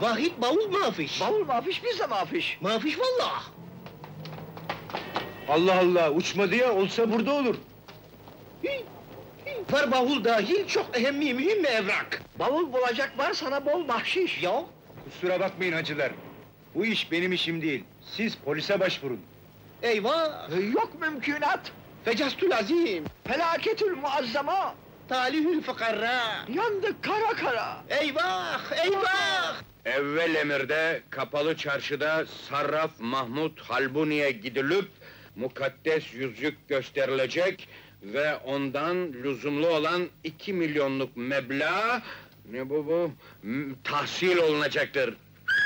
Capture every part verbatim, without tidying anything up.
Vahit bavul mafiş. Bavul mafiş, biz de mafiş. Mafiş vallahi. Allah Allah, uçmadı ya, olsa burada olur. Var bavul dahil çok ehemmi mühim bir evrak. Bavul bulacak var, sana bol bahşiş. Ya, Kusura bakmayın hacılar. Bu iş benim işim değil. Siz polise başvurun. eyvah! Ee, Yok mümkünat. Fecastül azim! Felaketül muazzama. Talihül fıkarra! Yandık kara kara. Eyvah! Eyvah! Evvel emirde, kapalı çarşıda Sarraf Mahmud Halbuni'ye gidilip, mukaddes yüzük gösterilecek ve ondan lüzumlu olan iki milyonluk meblağ, ne bu bu, m- tahsil olunacaktır.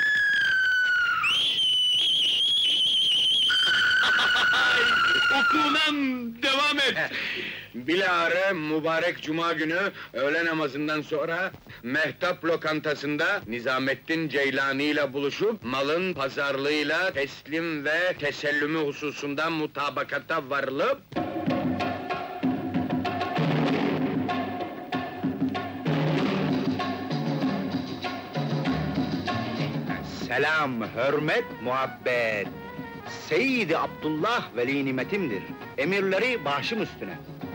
Okuldan devam et! Bilahare mübarek cuma günü öğle namazından sonra Mehtap lokantasında Nizamettin Ceylani ile buluşup malın pazarlığıyla teslim ve tesellümü hususunda mutabakata varılıp Selam, hürmet, muhabbet. Seyyid-i Abdullah veli nimetimdir. Emirleri başım üstüne.